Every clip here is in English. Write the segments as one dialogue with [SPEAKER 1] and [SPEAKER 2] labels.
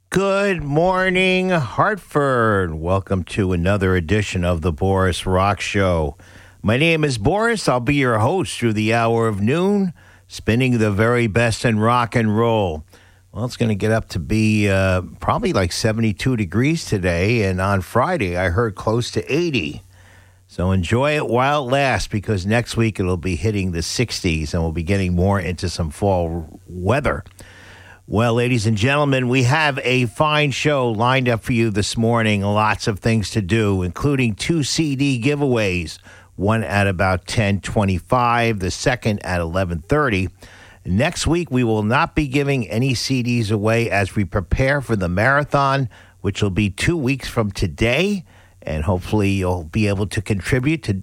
[SPEAKER 1] Good morning, Hartford. Welcome to another edition of the Boris Rock Show. My name is Boris. I'll be your host through the hour of noon, spinning the very best in rock and roll. Well, it's going to get up to be probably like 72 degrees today, and on Friday I heard close to 80. So enjoy it while it lasts, because next week it'll be hitting the 60s, and we'll be getting more into some fall weather. Well, ladies and gentlemen, we have a fine show lined up for you this morning. Lots of things to do, including 2 CD giveaways, one at about 10:25, the second at 11:30. Next week, we will not be giving any CDs away as we prepare for the marathon, which will be 2 weeks from today. And hopefully you'll be able to contribute to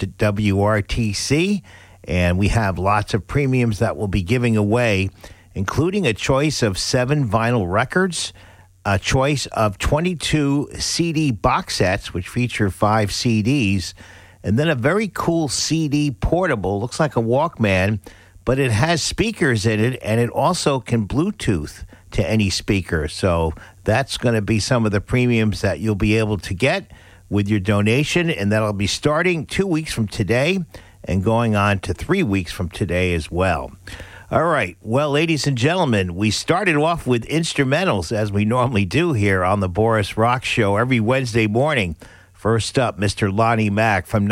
[SPEAKER 1] WRTC. And we have lots of premiums that we'll be giving away, including a choice of 7 vinyl records, a choice of 22 CD box sets, which feature 5 CDs, and then a very cool CD portable. Looks like a Walkman, but it has speakers in it, and it also can Bluetooth to any speaker. So that's going to be some of the premiums that you'll be able to get with your donation, and that'll be starting 2 weeks from today and going on to 3 weeks from today as well. All right. Well, ladies and gentlemen, we started off with instrumentals, as we normally do here on the Boris Rock Show every Wednesday morning. First up, Mr. Lonnie Mack from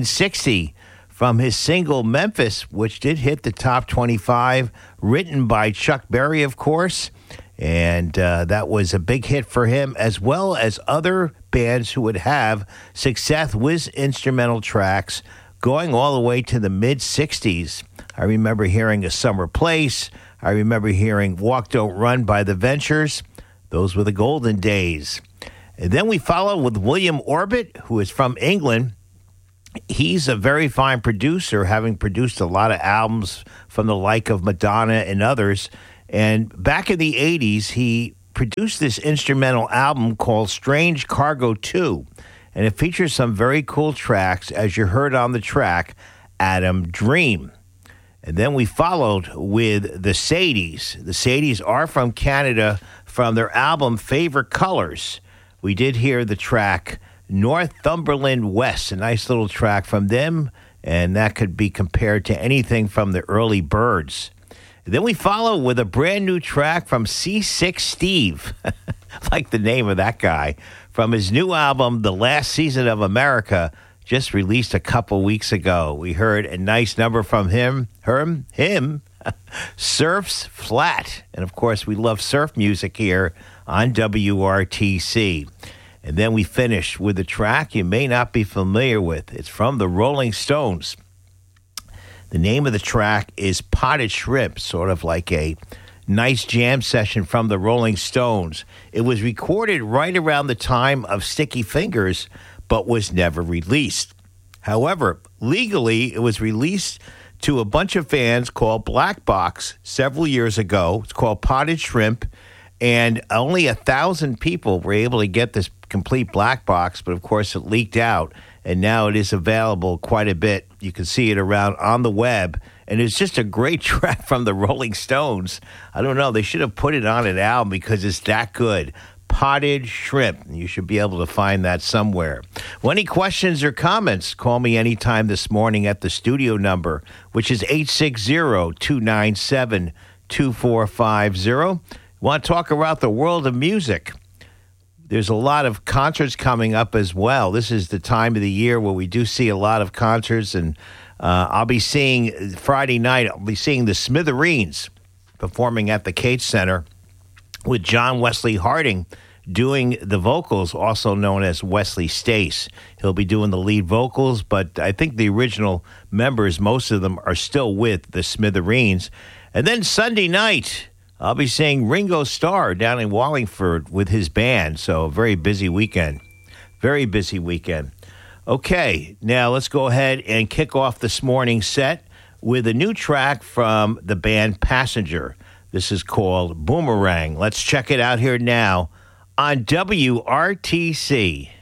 [SPEAKER 1] 1960, from his single Memphis, which did hit the top 25, written by Chuck Berry, of course. And that was a big hit for him, as well as other bands who would have success with instrumental tracks going all the way to the mid-'60s. I remember hearing A Summer Place. I remember hearing Walk Don't Run by The Ventures. Those were the golden days. And then we follow with William Orbit, who is from England. He's a very fine producer, having produced a lot of albums from the like of Madonna and others. And back in the 80s, he produced this instrumental album called Strange Cargo 2. And it features some very cool tracks, as you heard on the track, Adam Dream. And then we followed with the Sadies. The Sadies are from Canada, from their album Favorite Colors. We did hear the track Northumberland West, a nice little track from them, and that could be compared to anything from the early Byrds. And then we follow with a brand new track from C6 Steve, like the name of that guy, from his new album, The Last Season of America, just released a couple weeks ago. We heard a nice number from him, Surf's Flat. And, of course, we love surf music here on WRTC. And then we finish with a track you may not be familiar with. It's from the Rolling Stones. The name of the track is Potted Shrimp, sort of like a nice jam session from the Rolling Stones. It was recorded right around the time of Sticky Fingers, but was never released. However, legally, it was released to a bunch of fans called Black Box several years ago. It's called Potted Shrimp, and only 1,000 people were able to get this complete Black Box, but of course it leaked out, and now it is available quite a bit. You can see it around on the web, and it's just a great track from the Rolling Stones. I don't know, they should have put it on an album because it's that good. Potted Shrimp. You should be able to find that somewhere. Well, any questions or comments, call me anytime this morning at the studio number, which is 860-297-2450. Want to talk about the world of music? There's a lot of concerts coming up as well. This is the time of the year where we do see a lot of concerts, and I'll be seeing Friday night, I'll be seeing the Smithereens performing at the Cates Center with John Wesley Harding doing the vocals, also known as Wesley Stace. He'll be doing the lead vocals, but I think the original members, most of them, are still with the Smithereens. And then Sunday night, I'll be seeing Ringo Starr down in Wallingford with his band, so a very busy weekend. Very busy weekend. Okay, now let's go ahead and kick off this morning's set with a new track from the band Passenger. This is called Boomerang. Let's check it out here now on WRTC.